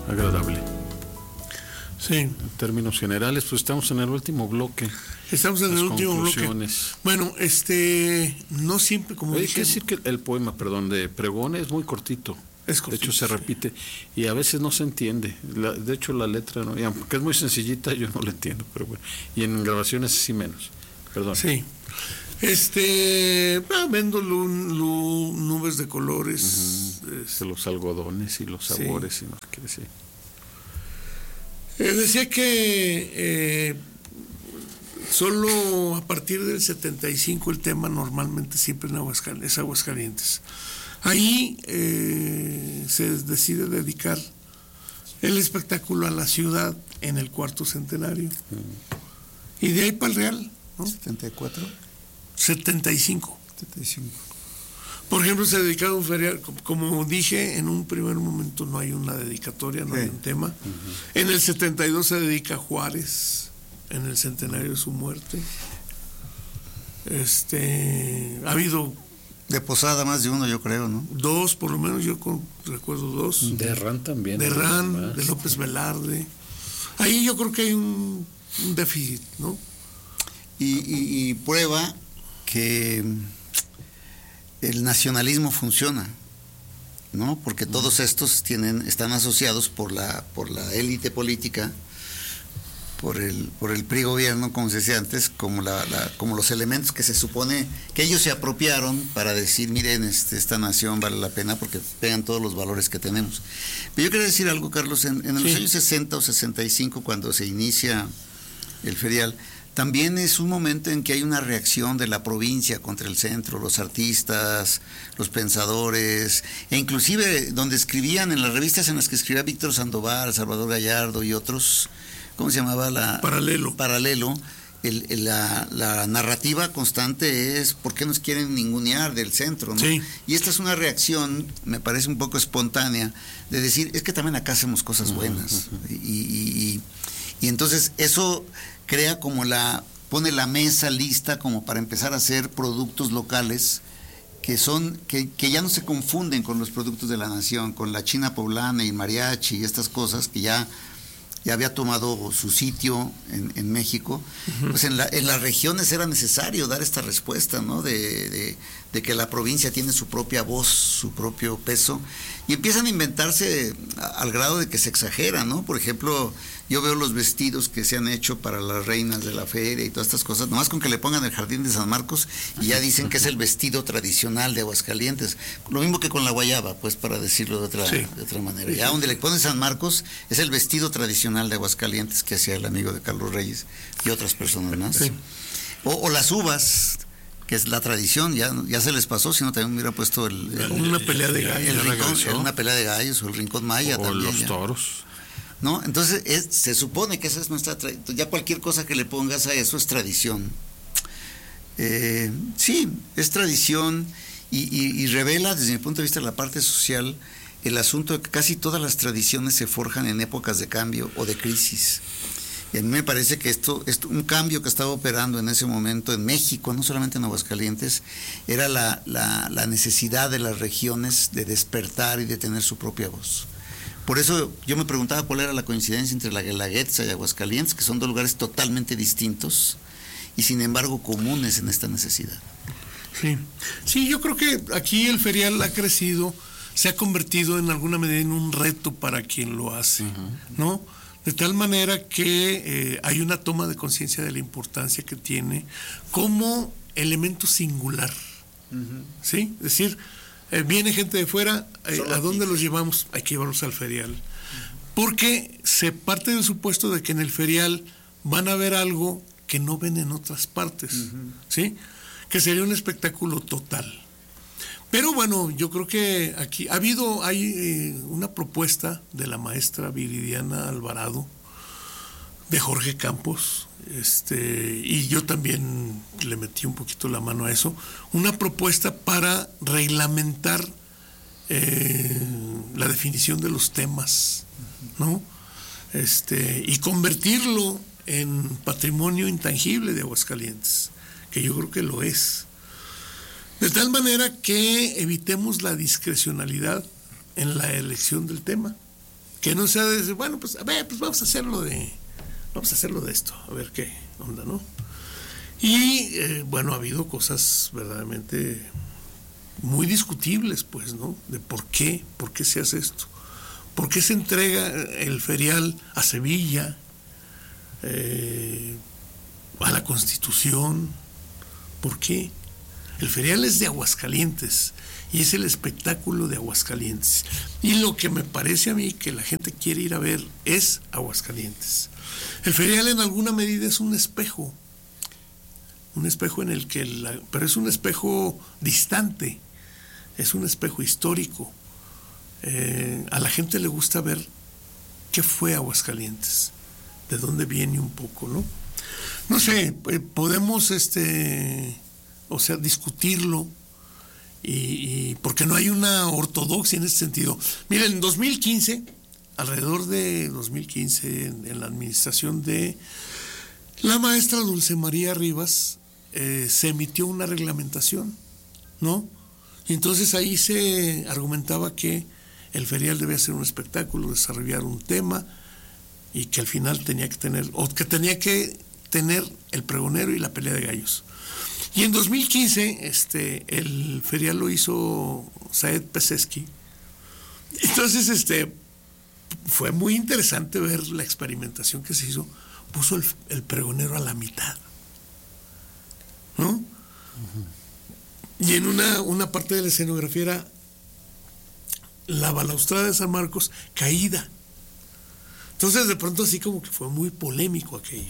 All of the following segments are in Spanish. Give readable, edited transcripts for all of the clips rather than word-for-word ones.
agradable. Sí. En términos generales, pues estamos en el último bloque. Estamos en el último bloque. Bueno, no siempre, como hay dije. que decir que el poema, de Pregón es muy cortito. Es cortito. De hecho, se repite y a veces no se entiende. De hecho, la letra, ¿no? Y aunque es muy sencillita, yo no la entiendo, pero bueno. Y en grabaciones sí menos. Perdón. Sí. Vendo nubes de colores. De los algodones y los sabores, sí. Y no sé qué decir. Decía que solo a partir del 75 el tema normalmente siempre es Aguascalientes. Ahí se decide dedicar el espectáculo a la ciudad en el cuarto centenario. Y de ahí para el Real, ¿no? ¿74? 75. Por ejemplo, se dedicaba a un ferial, como dije, en un primer momento no hay una dedicatoria, no hay un tema. En el 72 se dedica a Juárez, en el centenario de su muerte. Ha habido... De Posada más de uno, yo creo, ¿no? Dos, por lo menos yo recuerdo dos. De Herrán también. De Herrán, de López Velarde. Ahí yo creo que hay un déficit, ¿no? Y prueba que el nacionalismo funciona, ¿no? Porque todos estos están asociados por la élite política, por el PRI gobierno, como se decía antes, como los elementos que se supone que ellos se apropiaron para decir, miren, esta nación vale la pena porque pegan todos los valores que tenemos. Pero yo quería decir algo, Carlos, en los años 60 o 65, cuando se inicia el ferial, también es un momento en que hay una reacción de la provincia contra el centro, los artistas, los pensadores, e inclusive donde escribían en las revistas en las que escribía Víctor Sandoval, Salvador Gallardo y otros, ¿cómo se llamaba? Paralelo. La narrativa constante es ¿por qué nos quieren ningunear del centro? ¿No? Sí. Y esta es una reacción, me parece un poco espontánea, de decir, es que también acá hacemos cosas buenas. Y entonces eso crea pone la mesa lista como para empezar a hacer productos locales que ya no se confunden con los productos de la nación, con la China poblana y mariachi y estas cosas que ya había tomado su sitio en México. Pues en las regiones era necesario dar esta respuesta, ¿no? De que la provincia tiene su propia voz, su propio peso, y empiezan a inventarse al grado de que se exagera, ¿no? Por ejemplo, yo veo los vestidos que se han hecho para las reinas de la feria y todas estas cosas, nomás con que le pongan el Jardín de San Marcos y ya dicen que es el vestido tradicional de Aguascalientes. Lo mismo que con la guayaba, pues, para decirlo de otra manera. Ya donde le ponen San Marcos es el vestido tradicional de Aguascalientes que hacía el amigo de Carlos Reyes y otras personas más. Sí. O las uvas, que es la tradición, ya se les pasó, si no también hubiera puesto una pelea de gallos. Una pelea de gallos, o el Rincón Maya o también. O los toros. ¿No? Entonces se supone que esa es nuestra tradición. Ya cualquier cosa que le pongas a eso es tradición. Sí, es tradición y revela desde mi punto de vista la parte social el asunto de que casi todas las tradiciones se forjan en épocas de cambio o de crisis. Y a mí me parece que esto un cambio que estaba operando en ese momento en México, no solamente en Aguascalientes, era la necesidad de las regiones de despertar y de tener su propia voz. Por eso yo me preguntaba cuál era la coincidencia entre la Guelaguetza y Aguascalientes, que son dos lugares totalmente distintos y sin embargo comunes en esta necesidad. Sí, yo creo que aquí el ferial ha crecido, se ha convertido en alguna medida en un reto para quien lo hace, ¿no? De tal manera que hay una toma de conciencia de la importancia que tiene como elemento singular, ¿sí? Es decir, viene gente de fuera, ¿a dónde los llevamos? Hay que llevarlos al ferial. Porque se parte del supuesto de que en el ferial van a ver algo que no ven en otras partes, ¿sí? Que sería un espectáculo total. Pero bueno, yo creo que aquí hay una propuesta de la maestra Viridiana Alvarado, de Jorge Campos, y yo también le metí un poquito la mano a eso, una propuesta para reglamentar la definición de los temas, ¿no? Y convertirlo en patrimonio intangible de Aguascalientes, que yo creo que lo es. De tal manera que evitemos la discrecionalidad en la elección del tema, Que no sea de, bueno, pues a ver, pues vamos a hacerlo de esto, a ver qué onda, ¿no? Y bueno, ha habido cosas verdaderamente muy discutibles, pues, ¿no? De por qué se hace esto, por qué se entrega el ferial a Sevilla, a la Constitución, ¿por qué? El ferial es de Aguascalientes y es el espectáculo de Aguascalientes. Y lo que me parece a mí que la gente quiere ir a ver es Aguascalientes. El ferial en alguna medida es un espejo en el que, pero es un espejo distante, es un espejo histórico. A la gente le gusta ver qué fue Aguascalientes, de dónde viene un poco, ¿no? No sé, podemos discutirlo y porque no hay una ortodoxia en ese sentido. Miren, en 2015, alrededor de 2015, en la administración de la maestra Dulce María Rivas, se emitió una reglamentación, ¿no? Y entonces ahí se argumentaba que el ferial debía ser un espectáculo, desarrollar un tema y que al final tenía que tener el pregonero y la pelea de gallos. Y en 2015 el ferial lo hizo Saed Peseski. Entonces fue muy interesante ver la experimentación que se hizo. Puso el pregonero a la mitad, ¿no? Uh-huh. Y en una parte de la escenografía era la balaustrada de San Marcos caída. Entonces de pronto así como que fue muy polémico aquello.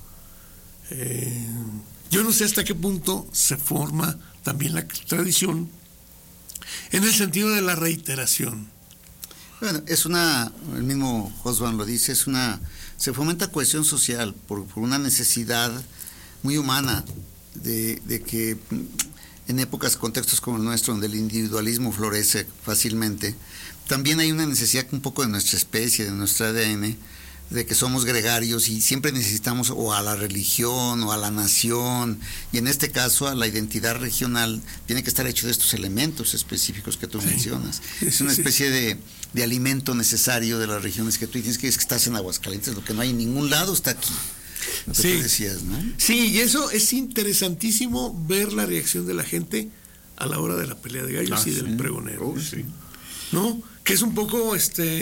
Yo no sé hasta qué punto se forma también la tradición en el sentido de la reiteración. Bueno, el mismo Josban lo dice, se fomenta cohesión social por una necesidad muy humana de que en épocas, contextos como el nuestro, donde el individualismo florece fácilmente, también hay una necesidad un poco de nuestra especie, de nuestro ADN, de que somos gregarios y siempre necesitamos o a la religión o a la nación, y en este caso a la identidad regional, tiene que estar hecho de estos elementos específicos que tú mencionas. Es una especie de alimento necesario de las regiones que tú dices que estás en Aguascalientes, lo que no hay en ningún lado está aquí. Lo que tú decías, ¿no? Sí, y eso es interesantísimo ver la reacción de la gente a la hora de la pelea de gallos y del pregonero. ¿No? Que es un poco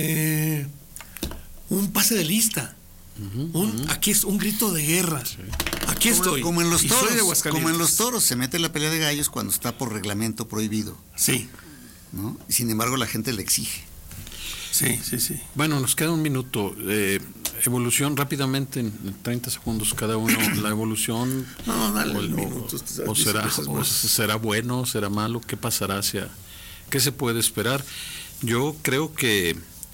un pase de lista. Aquí es un grito de guerra. Sí. Aquí estoy. Como en los toros, se mete la pelea de gallos cuando está por reglamento prohibido. Sí. ¿No? Y sin embargo la gente le exige. Sí. Bueno, nos queda un minuto. Evolución rápidamente, en 30 segundos cada uno. La evolución. No, dale un minuto. ¿Será bueno? ¿Será malo? ¿Qué pasará? ¿Qué se puede esperar? Yo creo que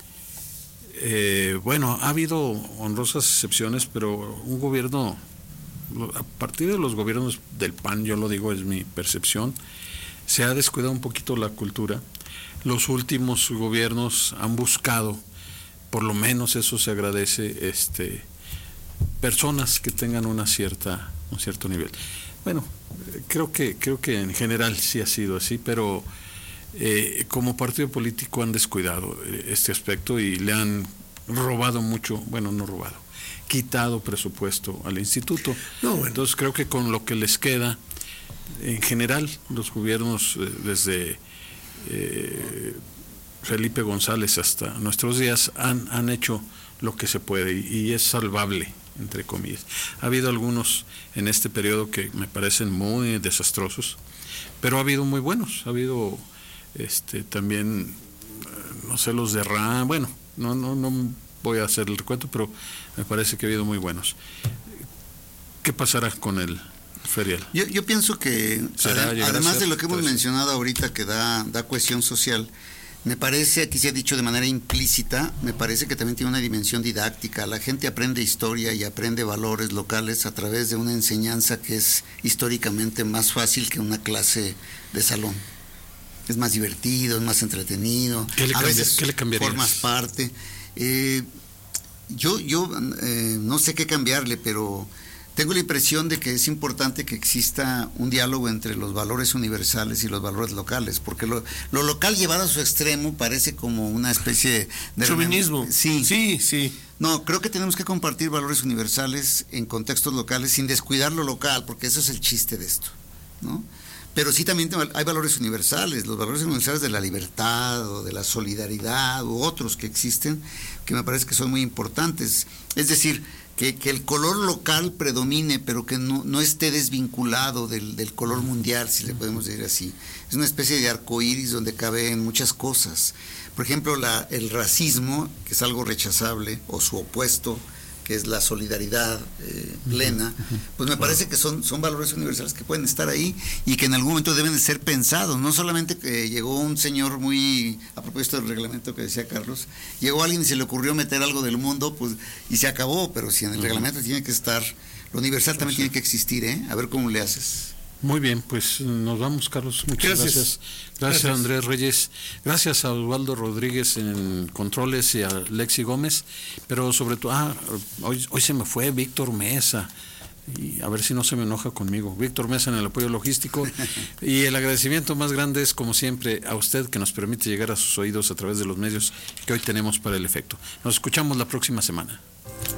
ha habido honrosas excepciones, pero un gobierno, a partir de los gobiernos del PAN, yo lo digo, es mi percepción, se ha descuidado un poquito la cultura. Los últimos gobiernos han buscado, por lo menos eso se agradece, personas que tengan un cierto nivel. Bueno, creo que en general sí ha sido así, pero como partido político han descuidado este aspecto y le han robado mucho, quitado presupuesto al instituto. Entonces creo que con lo que les queda, en general, los gobiernos desde Felipe González hasta nuestros días han hecho lo que se puede y es salvable, entre comillas. Ha habido algunos en este periodo que me parecen muy desastrosos, pero ha habido muy buenos. Ha habido también, no sé, los de RAM, no voy a hacer el recuento, pero me parece que ha habido muy buenos. ¿Qué pasará con el ferial? Yo pienso que además de lo que hemos mencionado ahorita, que da cohesión social, me parece, aquí se ha dicho de manera implícita, me parece que también tiene una dimensión didáctica. La gente aprende historia y aprende valores locales a través de una enseñanza que es históricamente más fácil que una clase de salón. Es más divertido, es más entretenido. ¿Qué le cambiarías? Formas parte. Yo no sé qué cambiarle, pero tengo la impresión de que es importante que exista un diálogo entre los valores universales y los valores locales, porque lo local llevado a su extremo parece como una especie de chauvinismo. Sí. No, creo que tenemos que compartir valores universales en contextos locales sin descuidar lo local, porque eso es el chiste de esto, ¿no? Pero sí también hay valores universales, los valores universales de la libertad o de la solidaridad u otros que existen, que me parece que son muy importantes. Es decir, que el color local predomine, pero que no esté desvinculado del color mundial, si le podemos decir así. Es una especie de arcoíris donde caben muchas cosas. Por ejemplo, el racismo, que es algo rechazable, o su opuesto, que es la solidaridad plena, pues me parece que son valores universales que pueden estar ahí y que en algún momento deben de ser pensados. No solamente que llegó un señor muy, a propósito del reglamento que decía Carlos, llegó alguien y se le ocurrió meter algo del mundo, pues, y se acabó, pero si en el reglamento tiene que estar, lo universal también tiene que existir, a ver cómo le haces. Muy bien, pues nos vamos, Carlos. Muchas gracias. Gracias, Andrés Reyes. Gracias a Osvaldo Rodríguez en controles y a Lexi Gómez. Pero sobre todo, hoy se me fue Víctor Mesa. Y a ver si no se me enoja conmigo. Víctor Mesa en el apoyo logístico. Y el agradecimiento más grande es, como siempre, a usted que nos permite llegar a sus oídos a través de los medios que hoy tenemos para el efecto. Nos escuchamos la próxima semana.